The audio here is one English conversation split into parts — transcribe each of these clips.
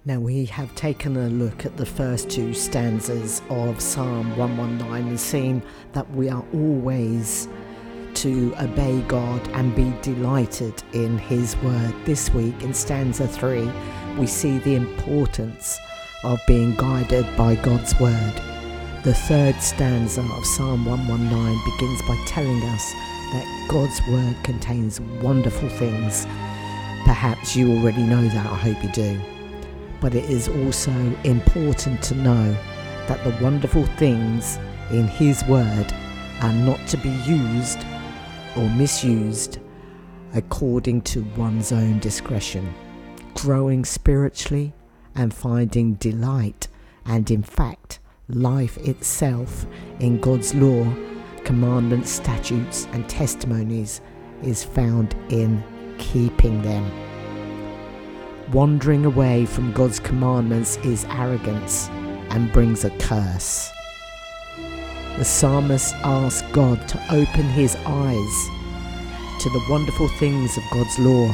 Now we have taken a look at the first two stanzas of Psalm 119 and seen that we are always to obey God and be delighted in His word. This week in stanza 3 we see the importance of being guided by God's word. The third stanza of Psalm 119 begins by telling us that God's word contains wonderful things. Perhaps you already know that, I hope you do. But it is also important to know that the wonderful things in His word are not to be used or misused according to one's own discretion. Growing spiritually and finding delight and, in fact, life itself in God's law, commandments, statutes and testimonies is found in keeping them. Wandering away from God's commandments is arrogance and brings a curse. The psalmist asks God to open his eyes to the wonderful things of God's law.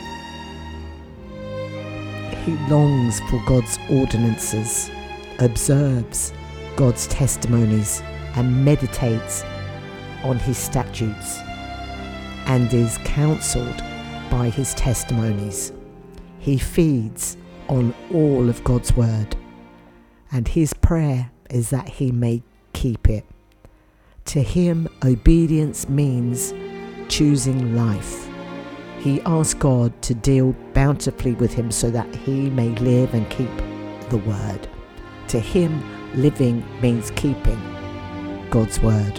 He longs for God's ordinances, observes God's testimonies, and meditates on His statutes, and is counselled by His testimonies. He feeds on all of God's word, and his prayer is that he may keep it. To him, obedience means choosing life. He asks God to deal bountifully with him so that he may live and keep the word. To him, living means keeping God's word.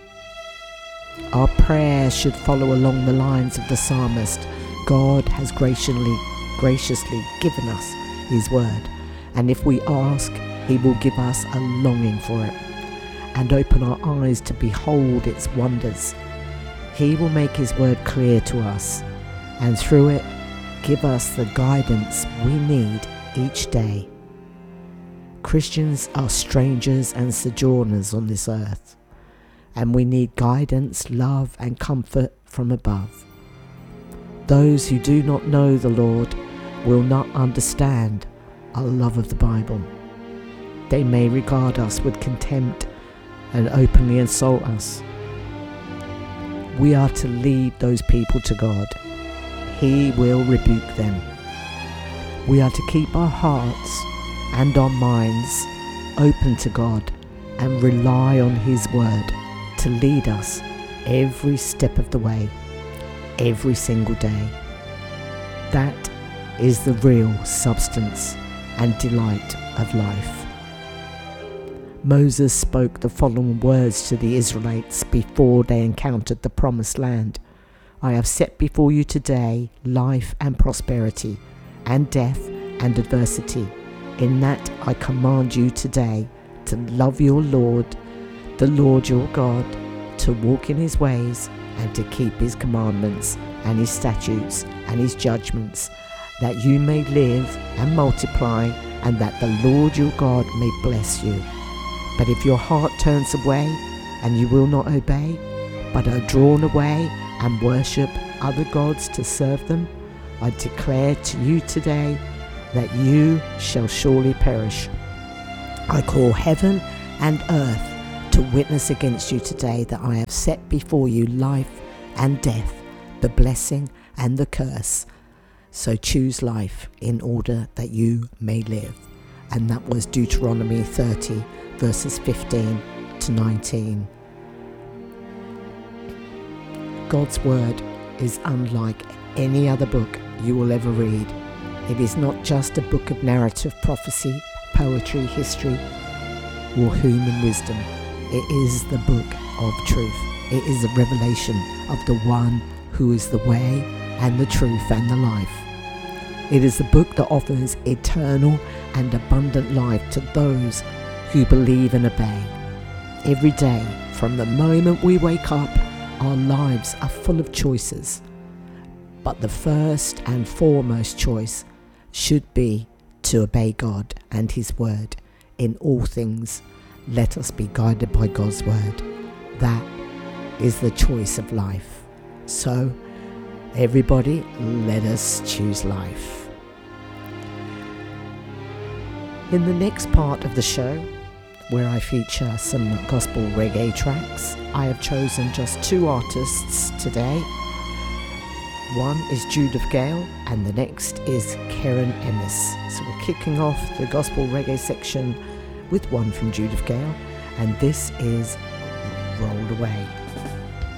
Our prayer should follow along the lines of the psalmist. God has graciously given us His word, and if we ask, He will give us a longing for it and open our eyes to behold its wonders. He will make His word clear to us, and through it give us the guidance we need each day. Christians are strangers and sojourners on this earth, and we need guidance, love and comfort from above. Those who do not know the Lord will not understand our love of the Bible. They may regard us with contempt and openly insult us. We are to lead those people to God. He will rebuke them. We are to keep our hearts and our minds open to God and rely on His word to lead us every step of the way, every single day. That is the real substance and delight of life. Moses spoke the following words to the Israelites before they encountered the promised land. I have set before you today life and prosperity, and death and adversity. In that I command you today to love your Lord, the Lord your God, to walk in His ways and to keep His commandments and His statutes and His judgments, that you may live and multiply, and that the Lord your God may bless you. But if your heart turns away and you will not obey, but are drawn away and worship other gods to serve them, I declare to you today that you shall surely perish. I call heaven and earth to witness against you today that I have set before you life and death, the blessing and the curse. So choose life in order that you may live. And that was Deuteronomy 30 verses 15 to 19. God's word is unlike any other book you will ever read. It is not just a book of narrative, prophecy, poetry, history, or human wisdom. It is the book of truth. It is a revelation of the one who is the way and the truth and the life. It is the book that offers eternal and abundant life to those who believe and obey. Every day, from the moment we wake up, our lives are full of choices. But the first and foremost choice should be to obey God and His word. In all things, let us be guided by God's word. That is the choice of life. So, everybody, let us choose life. In the next part of the show, where I feature some gospel reggae tracks, I have chosen just two artists today. One is Judith Gale and the next is Karen Ennis. So we're kicking off the gospel reggae section with one from Judith Gale, and this is Roll Away.